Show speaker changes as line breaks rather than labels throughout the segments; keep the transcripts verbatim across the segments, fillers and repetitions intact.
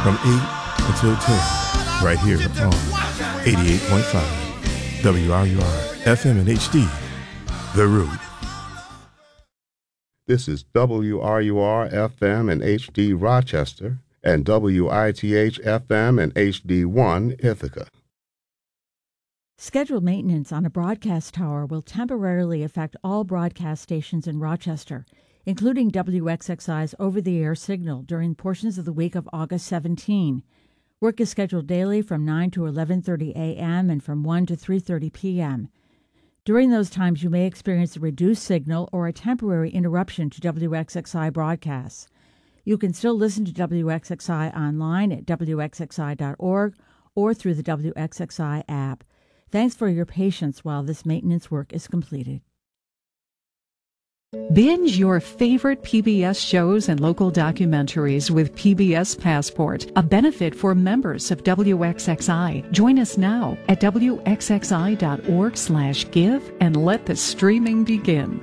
from eight until ten, right here on eighty-eight point five W R U R F M and H D, The Root.
This is W R U R F M and H D Rochester and W I T H F M and H D one Ithaca.
Scheduled maintenance on a broadcast tower will temporarily affect all broadcast stations in Rochester, including W X X I's over-the-air signal during portions of the week of August seventeenth. Work is scheduled daily from nine to eleven thirty a.m. and from one to three thirty p.m. During those times, you may experience a reduced signal or a temporary interruption to W X X I broadcasts. You can still listen to W X X I online at W X X I dot org or through the W X X I app. Thanks for your patience while this maintenance work is completed.
Binge your favorite P B S shows and local documentaries with P B S Passport, a benefit for members of W X X I. Join us now at W X X I dot org slash give and let the streaming begin.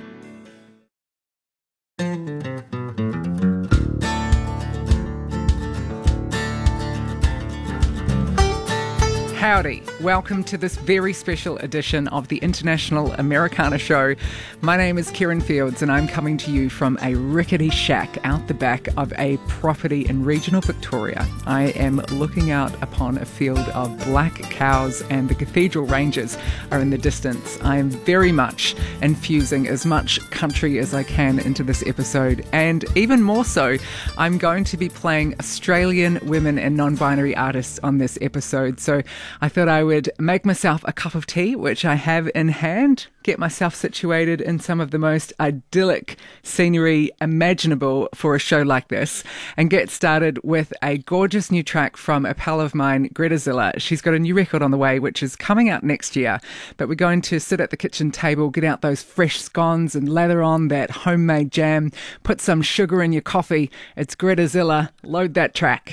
Howdy. Welcome to this very special edition of the International Americana Show. My name is Kieran Fields and I'm coming to you from a rickety shack out the back of a property in regional Victoria. I am looking out upon a field of black cows and the Cathedral Ranges are in the distance. I am very much infusing as much country as I can into this episode, and even more so, I'm going to be playing Australian women and non-binary artists on this episode. So I thought I would make myself a cup of tea, which I have in hand, get myself situated in some of the most idyllic scenery imaginable for a show like this, and get started with a gorgeous new track from a pal of mine, Greta Zilla. She's got a new record on the way, which is coming out next year, but we're going to sit at the kitchen table, get out those fresh scones and lather on that homemade jam, put some sugar in your coffee. It's Greta Zilla. Load that track.